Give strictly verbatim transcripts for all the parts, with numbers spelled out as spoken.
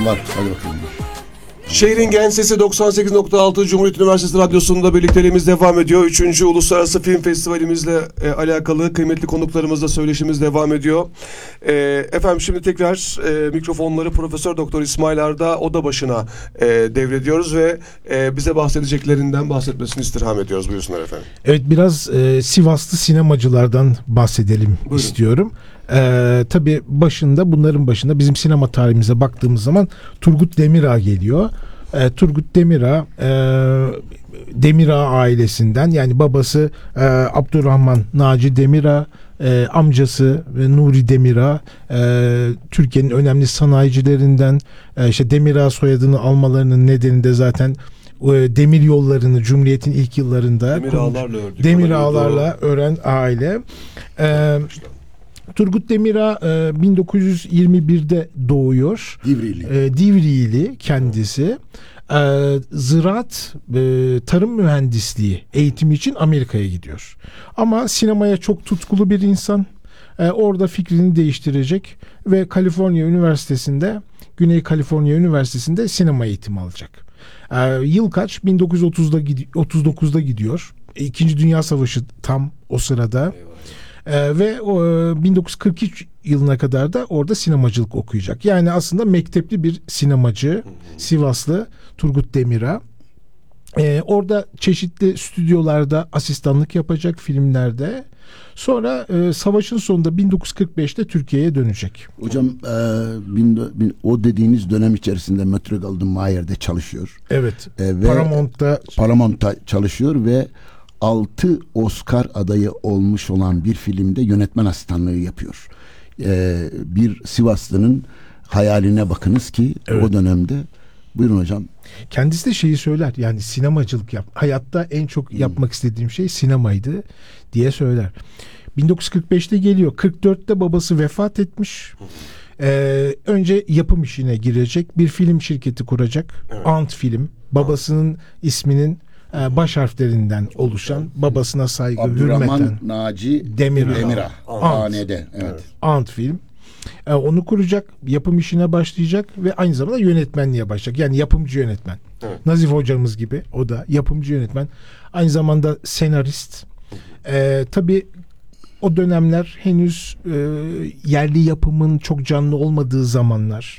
hocam var. Hadi bakalım. Şehrin Gen Sesi doksan sekiz nokta altı Cumhuriyet Üniversitesi Radyosu'nda birlikteliğimiz devam ediyor. Üçüncü Uluslararası Film Festivalimizle e, alakalı kıymetli konuklarımızla söyleşimiz devam ediyor. E, efendim şimdi tekrar e, mikrofonları Profesör Doktor İsmail Arda oda başına e, devrediyoruz ve e, bize bahsedeceklerinden bahsetmesini istirham ediyoruz. Buyursunlar efendim. Evet, biraz e, Sivaslı sinemacılardan bahsedelim Buyurun. istiyorum. Ee, tabii başında bunların başında bizim sinema tarihimize baktığımız zaman Turgut Demirağ geliyor. Ee, Turgut Demirağ e, Demirağ ailesinden, yani babası e, Abdurrahman Naci Demirağ, e, amcası Nuri Demirağ e, Türkiye'nin önemli sanayicilerinden. E, işte Demirağ soyadını almalarının nedeni de zaten demir yollarını Cumhuriyet'in ilk yıllarında demir ağlarla ördük. Demir ağlarla ören aile. Ee, Turgut Demirağ e, bin dokuz yüz yirmi birde doğuyor. Divrili. E, Divrili kendisi. E, ziraat, e, tarım mühendisliği eğitimi için Amerika'ya gidiyor. Ama sinemaya çok tutkulu bir insan. E, orada fikrini değiştirecek ve Kaliforniya Üniversitesi'nde, Güney Kaliforniya Üniversitesi'nde sinema eğitimi alacak. E, yıl kaç? bin dokuz yüz otuzda otuz dokuzda gidiyor. İkinci Dünya Savaşı tam o sırada. Ee, ve o, bin dokuz yüz kırk üç yılına kadar da orada sinemacılık okuyacak. Yani aslında mektepli bir sinemacı, Sivaslı Turgut Demirağ. Ee, orada çeşitli stüdyolarda asistanlık yapacak, filmlerde. Sonra e, savaşın sonunda bin dokuz yüz kırk beşte Türkiye'ye dönecek. Hocam e, bin, bin, o dediğiniz dönem içerisinde Metro Goldwyn Mayer'de çalışıyor. Evet. E, ve Paramount'ta Paramount'ta çalışıyor ve altı Oscar adayı olmuş olan bir filmde yönetmen asistanlığı yapıyor. Ee, bir Sivaslı'nın hayaline bakınız ki evet. O dönemde. Buyurun hocam. Kendisi de şeyi söyler, yani sinemacılık yap. Hayatta en çok hmm. yapmak istediğim şey sinemaydı diye söyler. bin dokuz yüz kırk beşte geliyor. kırk dörtte babası vefat etmiş. Ee, önce yapım işine girecek. Bir film şirketi kuracak. Evet. Ant Film. Babasının isminin baş harflerinden oluşan, babasına saygı, Abdurrahman hürmeten. Naci Demirağ. Demirağ. Ant. Evet. evet. Ant Film. Ee, onu kuracak, yapım işine başlayacak ve aynı zamanda yönetmenliğe başlayacak. Yani yapımcı yönetmen. Evet. Nazif hocamız gibi o da yapımcı yönetmen. Aynı zamanda senarist. Ee, tabii o dönemler henüz e, yerli yapımın çok canlı olmadığı zamanlar.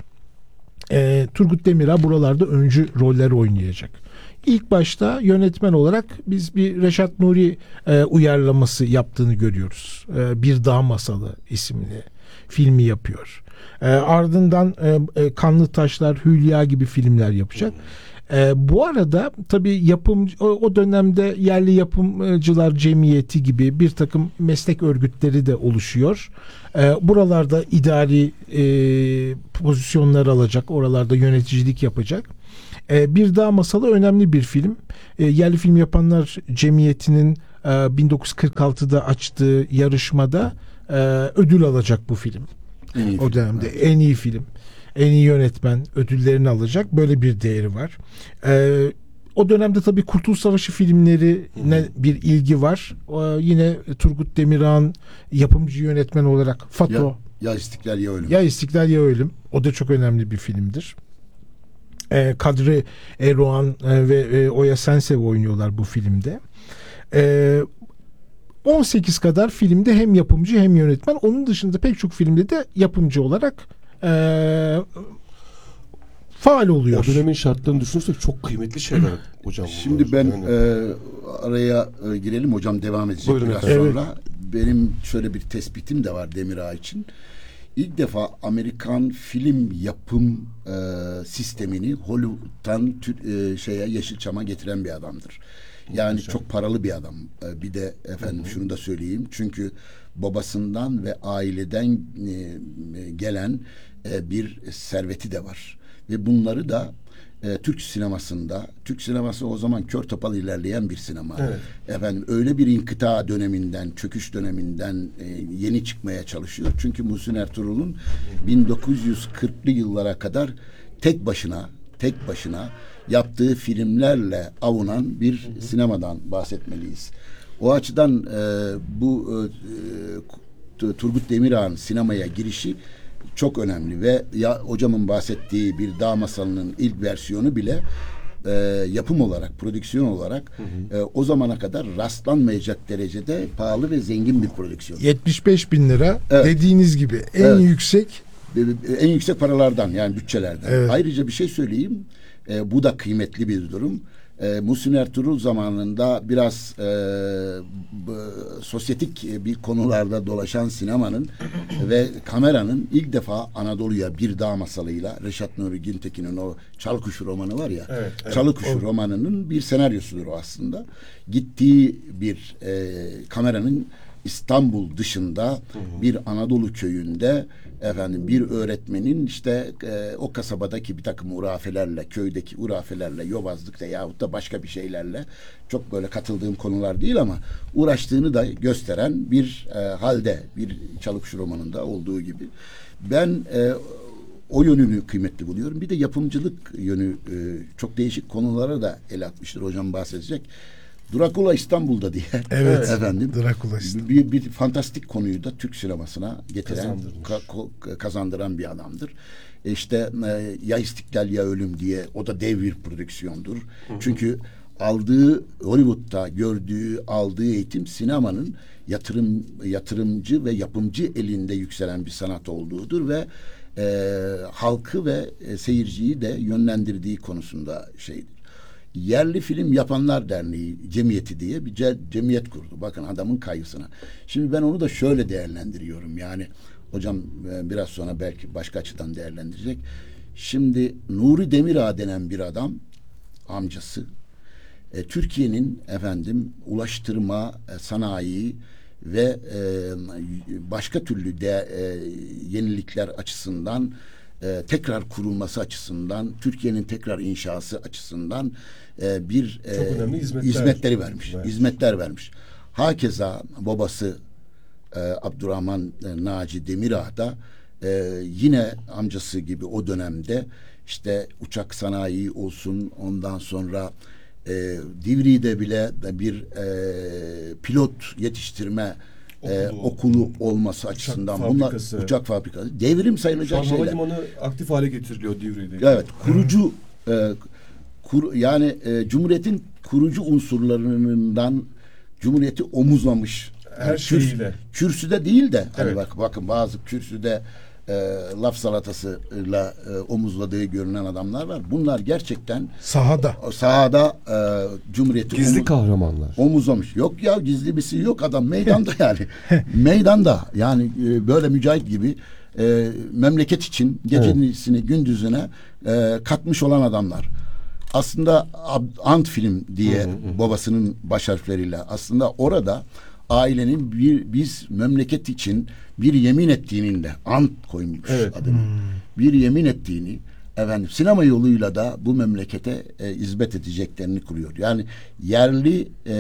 Ee, Turgut Demirağ buralarda öncü roller oynayacak. İlk başta yönetmen olarak biz bir Reşat Nuri e, uyarlaması yaptığını görüyoruz. E, Bir Dağ Masalı isimli filmi yapıyor. E, ardından e, e, Kanlı Taşlar, Hülya gibi filmler yapacak. E, bu arada tabii yapım o, o dönemde yerli yapımcılar cemiyeti gibi bir takım meslek örgütleri de oluşuyor. E, buralarda idari e, pozisyonlar alacak, oralarda yöneticilik yapacak. E, Bir Dağ Masalı önemli bir film. E, yerli film yapanlar cemiyetinin e, bin dokuz yüz kırk altıda açtığı yarışmada e, ödül alacak bu film. O dönemde film. En iyi film, en iyi yönetmen ödüllerini alacak. Böyle bir değeri var. E, o dönemde tabii Kurtuluş Savaşı filmlerine bir ilgi var. E, yine Turgut Demirağ'ın yapımcı yönetmen olarak Fato. Ya, ya İstiklal ya Ölüm. Ya İstiklal ya Ölüm. O da çok önemli bir filmdir. E, Kadri Erdoğan e, ve e, Oya Sensev oynuyorlar bu filmde. E, on sekiz kadar filmde hem yapımcı hem yönetmen. Onun dışında pek çok filmde de yapımcı olarak e, faal oluyor. O dönemin şartlarını düşünürsek çok kıymetli şeyler hocam. Şimdi ben yani. e, araya e, girelim, hocam devam edecek Buyurun biraz efendim. sonra. Evet. Benim şöyle bir tespitim de var Demirağ için. İlk defa Amerikan film yapım e, sistemini Hollywood'dan e, şeye Yeşilçam'a getiren bir adamdır. Yani Güzel. çok paralı bir adam. E, bir de efendim Hı-hı. şunu da söyleyeyim. Çünkü babasından ve aileden e, gelen e, bir serveti de var. Ve bunları da e, Türk sinemasında, Türk sineması o zaman kör topal ilerleyen bir sinema. Evet. Efendim öyle bir inkıta döneminden, çöküş döneminden e, yeni çıkmaya çalışıyor. Çünkü Muhsin Ertuğrul'un bin dokuz yüz kırklı yıllara kadar tek başına, tek başına yaptığı filmlerle avunan bir hı hı. sinemadan bahsetmeliyiz. O açıdan e, bu e, Turgut Demirağ'ın sinemaya girişi çok önemli ve ya hocamın bahsettiği bir dağ masalının ilk versiyonu bile e, yapım olarak, prodüksiyon olarak hı hı. E, o zamana kadar rastlanmayacak derecede pahalı ve zengin bir prodüksiyon. yetmiş beş bin lira evet. dediğiniz gibi en evet. yüksek en yüksek paralardan, yani bütçelerden. Evet. Ayrıca bir şey söyleyeyim. E, bu da kıymetli bir durum. E, Muhsin Ertuğrul zamanında biraz e, b, sosyetik bir konularda dolaşan sinemanın ve kameranın ilk defa Anadolu'ya bir dağ masalıyla, Reşat Nuri Güntekin'in o Çalıkuşu romanı var ya, evet, evet. Çalıkuşu o, romanının bir senaryosudur o aslında. Gittiği bir e, kameranın İstanbul dışında hı hı. bir Anadolu köyünde efendim bir öğretmenin işte e, o kasabadaki bir takım urafelerle, köydeki urafelerle, yobazlıkla yahut da başka bir şeylerle, çok böyle katıldığım konular değil ama uğraştığını da gösteren bir e, halde, bir Çalıkuşu romanında olduğu gibi. Ben e, o yönünü kıymetli buluyorum. Bir de yapımcılık yönü e, çok değişik konulara da el atmıştır. Hocam bahsedecek. Drakula İstanbul'da diye. Evet. Efendim. Drakula İstanbul. Bir, bir fantastik konuyu da Türk sinemasına getiren, ka, ka, kazandıran bir adamdır. E işte e, ya İstiklal ya Ölüm diye, o da dev bir prodüksiyondur. Hı hı. Çünkü aldığı, Hollywood'da gördüğü, aldığı eğitim sinemanın yatırım yatırımcı ve yapımcı elinde yükselen bir sanat olduğudur ve e, halkı ve e, seyirciyi de yönlendirdiği konusunda şeydir. Yerli Film Yapanlar Derneği Cemiyeti diye bir ce- cemiyet kurdu. Bakın adamın kaygısına. Şimdi ben onu da şöyle değerlendiriyorum. Yani hocam e, biraz sonra belki başka açıdan değerlendirecek. Şimdi Nuri Demirağ denen bir adam, amcası, e, Türkiye'nin efendim ulaştırma, e, sanayi ve e, başka türlü de e, yenilikler açısından, e, tekrar kurulması açısından, Türkiye'nin tekrar inşası açısından e, bir e, çok önemli hizmetler, hizmetleri vermiş. Evet. Hizmetler vermiş. Hakeza babası e, Abdurrahman e, Naci Demirağ da e, yine amcası gibi o dönemde işte uçak sanayi olsun, ondan sonra e, Divriği'de bile bir e, pilot yetiştirme Okulu, ee, okulu olması uçak açısından fabrikası. Bunlar uçak fabrikası devrim sayılacak şeyler. Havalimanı aktif hale getiriliyor Divriği'de. Evet, kurucu e, kur, yani e, Cumhuriyet'in kurucu unsurlarından Cumhuriyet'i omuzlamış. Her yani şeyiyle. Kürs, kürsüde değil de evet. hani bak bakın bazı kürsüde e, laf salatasıyla e, omuzladığı görünen adamlar var. Bunlar gerçekten sahada sahada e, Cumhuriyet'i gizli omuz, kahramanlar. omuzlamış. Yok ya, gizli bir şey yok, adam meydanda yani. Meydanda yani e, böyle Mücahit gibi e, memleket için gecesini evet. gündüzüne e, katmış olan adamlar. Aslında Ant Film diye hı hı. babasının baş harfleriyle aslında orada ailenin bir biz memleket için bir yemin ettiğinin de ant koymuş evet. adını. Hmm. Bir yemin ettiğini efendim sinema yoluyla da bu memlekete e, hizmet edeceklerini kuruyor. Yani yerli e,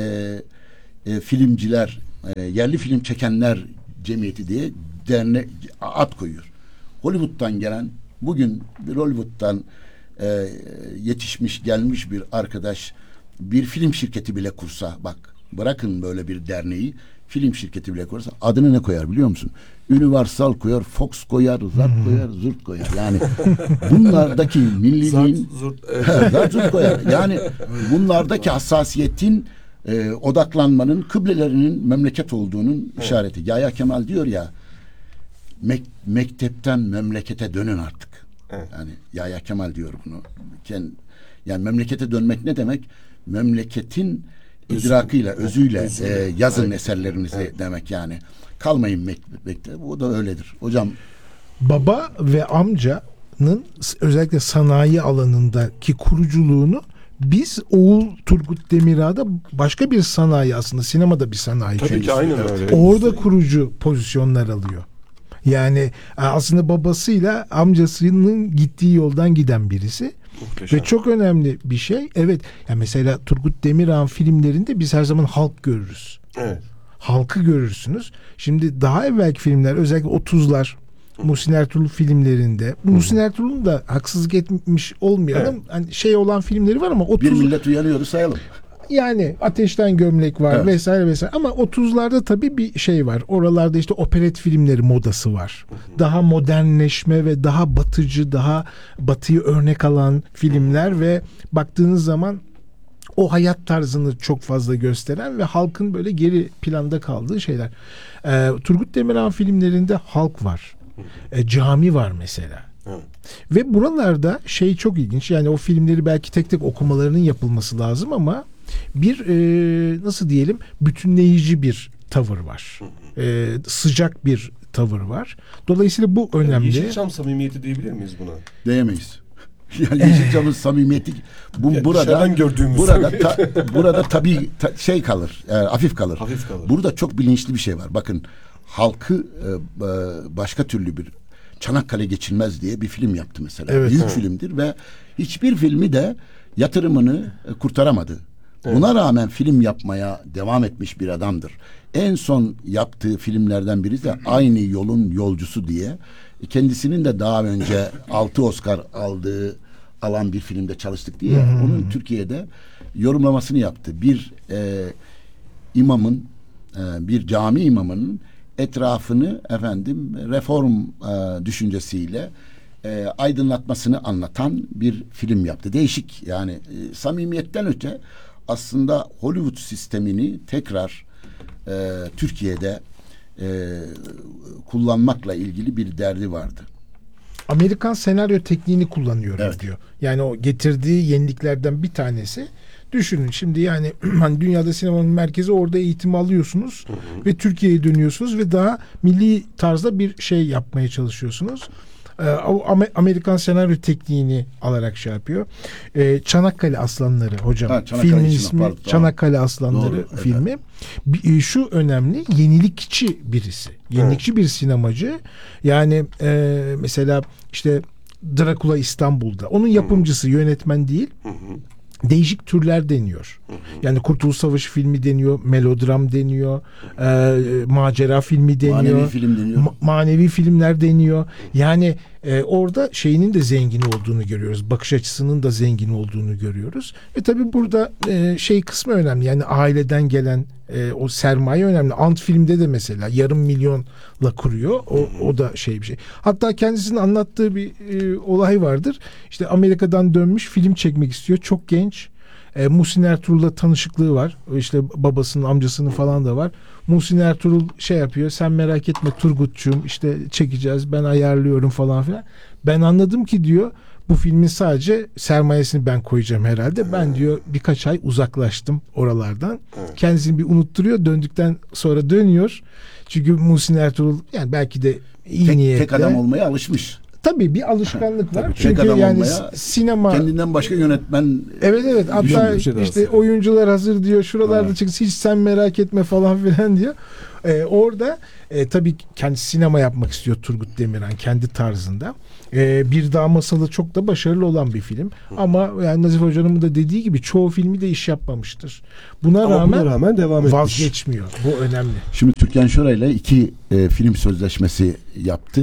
e, filmciler, e, yerli film çekenler cemiyeti diye dernek ad koyuyor. Hollywood'dan gelen, bugün bir Hollywood'dan e, yetişmiş gelmiş bir arkadaş bir film şirketi bile kursa, bak bırakın böyle bir derneği, film şirketi bile kursa adını ne koyar biliyor musun? Universal koyar, Fox koyar, Zart koyar, Zurt koyar. Yani bunlardaki milliliğin Zart, Zurt, evet. Zart, Zurt koyar. Yani bunlardaki hassasiyetin e, odaklanmanın, kıblelerinin memleket olduğunun evet. işareti. Yahya Kemal diyor ya, mek- mektepten memlekete dönün artık. Evet. Yani Yahya Kemal diyor bunu. Yani memlekete dönmek ne demek? Memleketin idrakıyla, özüyle, özüyle. E, yazın evet. eserlerinizi evet. demek yani. Kalmayın mektepte. Bu da öyledir. Hocam. Baba ve amcanın özellikle sanayi alanındaki kuruculuğunu biz Oğul Turgut Demirağ'da başka bir sanayi, aslında sinemada bir sanayi. Tabii ki aynen öyle. Orada kurucu pozisyonlar alıyor. Yani aslında babasıyla amcasının gittiği yoldan giden birisi. Muhteşem. Ve çok önemli bir şey. Evet. Yani mesela Turgut Demirağ'ın filmlerinde biz her zaman halk görürüz. Evet. Halkı görürsünüz. Şimdi daha evvelki filmler, özellikle otuzlar Muhsin Ertuğrul filmlerinde, Muhsin Ertuğrul'un da haksızlık etmiş olmayalım. Evet. Hani şey olan filmleri var ama otuz bir millet uyanıyordu sayalım. Yani Ateşten Gömlek var, Evet. vesaire vesaire. Ama otuzlarda tabii bir şey var. Oralarda işte operet filmleri modası var. Daha modernleşme ve daha batıcı, daha batıyı örnek alan filmler ve baktığınız zaman o hayat tarzını çok fazla gösteren ve halkın böyle geri planda kaldığı şeyler. Ee, Turgut Demirhan filmlerinde halk var. Ee, cami var mesela. Evet. Ve buralarda şey çok ilginç. Yani o filmleri belki tek tek okumalarının yapılması lazım ama bir e, nasıl diyelim bütünleyici bir tavır var. E, sıcak bir tavır var. Dolayısıyla bu önemli. Yeşilçam samimiyeti diyebilir miyiz buna? Diyemeyiz. Yani Yeşilçam'ın samimiyeti bu Yani burada dışarıdan gördüğümüz burada ta, burada tabii ta, şey kalır, e, hafif kalır. Hafif kalır. Burada çok bilinçli bir şey var. Bakın halkı e, e, başka türlü bir Çanakkale Geçilmez diye bir film yaptı mesela. Evet, Büyük evet. filmdir ve hiçbir filmi de yatırımını e, kurtaramadı. Buna rağmen film yapmaya devam etmiş bir adamdır. En son yaptığı filmlerden biri de Aynı Yolun Yolcusu diye. Kendisinin de daha önce altı Oscar aldığı alan bir filmde çalıştık diye. Hmm. Onun Türkiye'de yorumlamasını yaptı. Bir e, imamın, e, bir cami imamının etrafını efendim reform e, düşüncesiyle e, aydınlatmasını anlatan bir film yaptı. Değişik yani e, samimiyetten öte aslında Hollywood sistemini tekrar e, Türkiye'de e, kullanmakla ilgili bir derdi vardı. Amerikan senaryo tekniğini kullanıyoruz Evet. diyor. Yani o getirdiği yeniliklerden bir tanesi. Düşünün şimdi yani hani dünyada sinemanın merkezi, orada eğitim alıyorsunuz hı hı. ve Türkiye'ye dönüyorsunuz ve daha milli tarzda bir şey yapmaya çalışıyorsunuz. Ee, Amerikan senaryo tekniğini alarak şey yapıyor. Ee, Çanakkale Aslanları hocam. Ha, Çanakkale Filmin için, ismi pardon, Çanakkale Aslanları Doğru, filmi. evet. Bir, şu önemli, yenilikçi birisi. Yenilikçi evet. bir sinemacı. Yani e, mesela işte Drakula İstanbul'da. Onun yapımcısı, yönetmen değil. Hı hı. Değişik türler deniyor. Hı hı. Yani Kurtuluş Savaşı filmi deniyor, melodram deniyor, e, macera filmi deniyor, manevi film deniyor, ma- manevi filmler deniyor. Yani e, orada şeyinin de zengin olduğunu görüyoruz, bakış açısının da zengin olduğunu görüyoruz. Ve tabii burada e, şey kısmı önemli. Yani aileden gelen e, o sermaye önemli. Ant filmde de mesela yarım milyonla kuruyor. O, o da şey bir şey. Hatta kendisinin anlattığı bir e, olay vardır. İşte Amerika'dan dönmüş, film çekmek istiyor. Çok genç. E, Muhsin Ertuğrul'la tanışıklığı var. İşte babasının, amcasının falan da var. Muhsin Ertuğrul şey yapıyor. Sen merak etme Turgut'cum, işte çekeceğiz, ben ayarlıyorum falan filan. Ben anladım ki diyor, bu filmin sadece sermayesini ben koyacağım herhalde. Ben diyor birkaç ay uzaklaştım oralardan. Kendisini bir unutturuyor. Döndükten sonra dönüyor. Çünkü Muhsin Ertuğrul yani belki de iyi tek, niyetle. Tek adam olmaya alışmış. Tabii bir alışkanlık var. Tabii, Çünkü yani sinema kendinden başka yönetmen. Evet evet. Hatta şey işte oyuncular hazır diyor. Şuralarda ha. çıksın, hiç sen merak etme falan filan diyor. Ee, orada e, tabii kendisi sinema yapmak istiyor Turgut Demirhan kendi tarzında. Ee, bir Dağ Masalı çok da başarılı olan bir film. Hı. Ama yani Nazif Hoca'nın da dediği gibi çoğu filmi de iş yapmamıştır. Buna Ama rağmen, buna rağmen devam etmiş. Vazgeçmiyor. Bu önemli. Şimdi Türkan Şoray ile iki e, film sözleşmesi yaptı.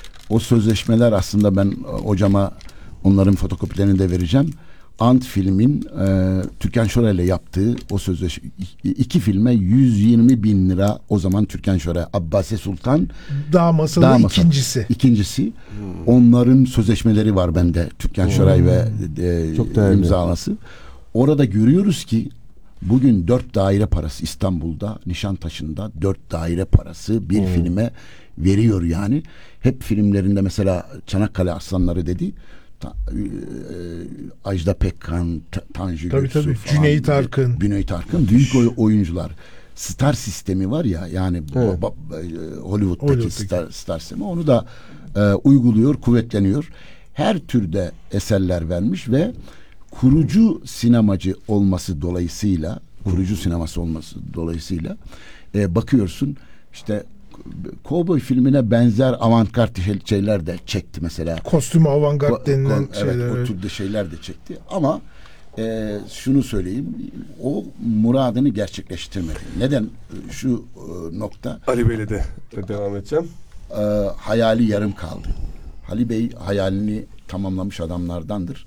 O sözleşmeler aslında ben hocama onların fotokopilerini de vereceğim. Ant filmin e, Türkan Şoray ile yaptığı o sözleşme, iki filme yüz yirmi bin lira o zaman Türkan Şoray, Abbasi Sultan Dağ Masalı Dağ Masalı, ikincisi. İkincisi. Hmm. Onların sözleşmeleri var bende. Türkan hmm. Şoray ve e, imzalası. Orada görüyoruz ki bugün dört daire parası İstanbul'da, Nişantaşı'nda dört daire parası bir hmm. filme veriyor yani. Hep filmlerinde mesela Çanakkale Aslanları dedi. Ta, e, Ajda Pekkan, Ta, Tanju tabii, Göksu tabii. falan. Cüneyt Arkın. Cüneyt Arkın. Büyük oy, oyuncular. Star sistemi var ya yani evet. ba, ba, Hollywood'daki, Hollywood'daki star, star sistemi. Onu da e, uyguluyor, kuvvetleniyor. Her türde eserler vermiş ve kurucu sinemacı olması dolayısıyla, kurucu sineması olması dolayısıyla e, bakıyorsun işte Cowboy filmine benzer avantgard şeyler de çekti mesela. Kostüm avantgard ko- denilen ko- şeyler. Evet, o türde şeyler de çekti. Ama e, şunu söyleyeyim, o muradını gerçekleştirmedi. Neden şu e, nokta? Ali Bey'le de devam edeceğim. E, hayali yarım kaldı. Ali Bey hayalini tamamlamış adamlardandır.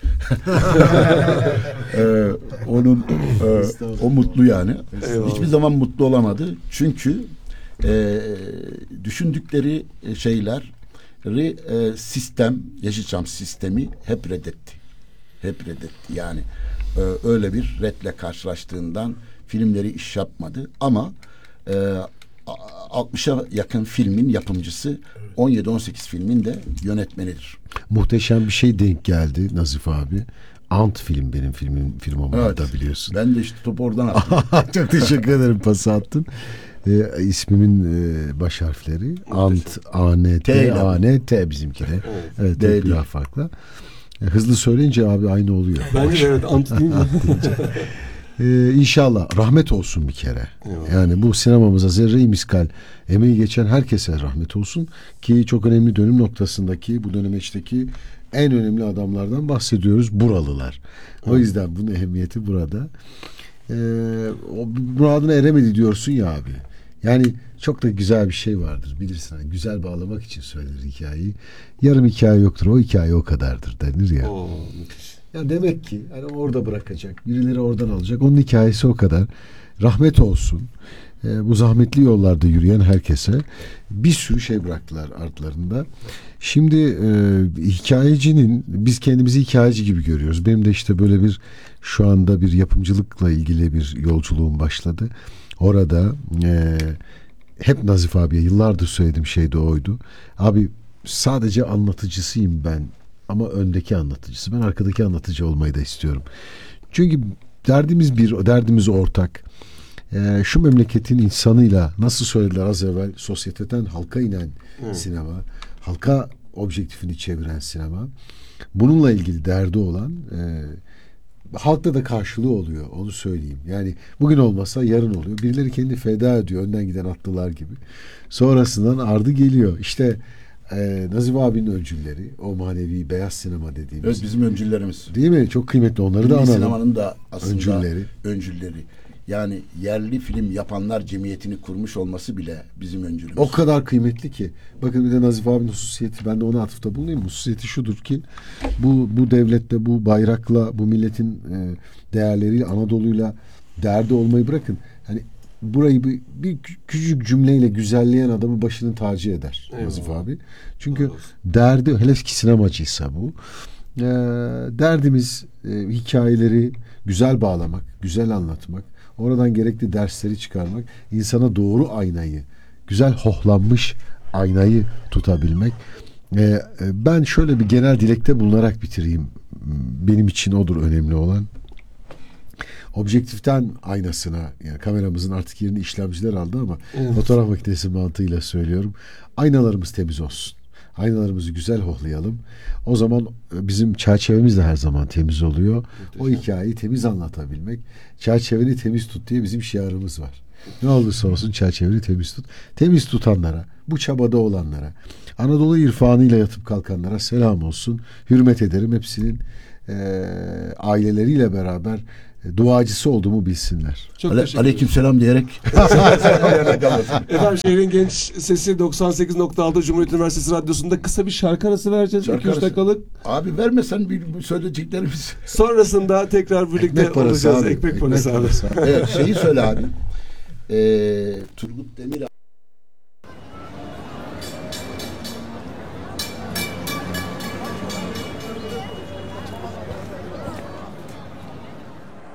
e, onun e, o mutlu yani. Eyvallah. Hiçbir zaman mutlu olamadı. Çünkü e, düşündükleri şeyler e, sistem, Yeşilçam sistemi hep reddetti. Hep reddetti. Yani e, öyle bir redle karşılaştığından filmleri iş yapmadı. Ama e, altmışa yakın filmin yapımcısı, on yedi on sekiz filmin de yönetmenidir. Muhteşem bir şey denk geldi Nazif abi. Ant film benim filmim firmamın Evet. da biliyorsun. Ben de işte topu oradan attım. Çok teşekkür ederim, pası attın. Ee, ismimin e, baş harfleri Ant, A N T, A N T bizimki de. Evet, D evet değil. biraz farklı. E, hızlı söyleyince abi aynı oluyor. Bence de evet, ant değil mi? Ee, inşallah rahmet olsun bir kere. Eyvallah. Yani bu sinemamıza zerre-i miskal emeği geçen herkese rahmet olsun ki çok önemli dönüm noktasındaki, bu dönemeçteki en önemli adamlardan bahsediyoruz. Buralılar. O yüzden bunun ehemmiyeti burada. Ee, o muradına eremedi diyorsun ya abi. Yani çok da güzel bir şey vardır. Bilirsin, hani güzel bağlamak için söylenir hikayeyi. Yarım hikaye yoktur. O hikaye o kadardır denir ya. Oo, müthiş. Ya demek ki hani orada bırakacak. Birileri oradan alacak. Onun hikayesi o kadar. Rahmet olsun. Ee, bu zahmetli yollarda yürüyen herkese bir sürü şey bıraktılar artlarında. Şimdi e, hikayecinin, biz kendimizi hikayeci gibi görüyoruz. Benim de işte böyle bir, şu anda bir yapımcılıkla ilgili bir yolculuğum başladı. Orada e, hep Nazif abiye yıllardır söylediğim şey de oydu. Abi sadece anlatıcısıyım ben. Ama öndeki anlatıcısı. Ben arkadaki anlatıcı olmayı da istiyorum. Çünkü derdimiz bir, derdimiz ortak. Ee, şu memleketin insanıyla, nasıl söylediler az evvel, sosyeteden halka inen Hı. sinema, halka objektifini çeviren sinema. Bununla ilgili derdi olan, e, halkta da karşılığı oluyor, onu söyleyeyim. Yani bugün olmasa yarın oluyor. Birileri kendini feda ediyor, önden giden atlılar gibi. Sonrasından ardı geliyor. İşte Ee, Nazif abinin öncülleri, o manevi beyaz sinema dediğimiz. Evet, bizim öncüllerimiz. Değil mi? Çok kıymetli, onları da Milli analım. sinemanın da aslında Öncülleri. öncülleri. Yani yerli film yapanlar cemiyetini kurmuş olması bile bizim öncülümüz. O kadar kıymetli ki. Bakın bir de Nazif abinin hususiyeti, ben de ona atıfta bulunayım. Hususiyeti şudur ki, bu bu devlette, bu bayrakla, bu milletin e, değerleriyle, Anadolu'yla derdi olmayı bırakın. Hani burayı bir, bir küçücük cümleyle güzelleyen adamı başının tacı eder Eyvallah. Nazif abi. Çünkü derdi, hele ki sinemacıysa bu. E, derdimiz e, hikayeleri güzel bağlamak, güzel anlatmak, oradan gerekli dersleri çıkarmak, insana doğru aynayı, güzel hohlanmış aynayı tutabilmek. E, ben şöyle bir genel dilekte bulunarak bitireyim. Benim için odur önemli olan. Objektiften aynasına, yani kameramızın artık yerini işlemciler aldı ama Evet. fotoğraf makinesi mantığıyla söylüyorum. Aynalarımız temiz olsun. Aynalarımızı güzel hohlayalım. O zaman bizim çerçevemiz de her zaman temiz oluyor. O hikayeyi temiz anlatabilmek. Çerçeveni temiz tut diye bizim şiarımız var. Ne olursa olsun çerçeveni temiz tut. Temiz tutanlara, bu çabada olanlara, Anadolu irfanıyla yatıp kalkanlara selam olsun. Hürmet ederim. Hepsinin e, aileleriyle beraber e, duacısı olduğumu bilsinler. Çok Ale, teşekkür aleykümselam diyerek. Efendim, şehrin genç sesi doksan sekiz nokta altı Cumhuriyet Üniversitesi Radyosu'nda kısa bir şarkı arası vereceğiz. Şarkı iki üç arası. dakikalık. Abi vermesen bir söyleyeceklerimiz. Sonrasında tekrar birlikte Ekmek parası olacağız. abi. Ekmek parası abi. Evet, şeyi söyle abi. Ee, Turgut Demir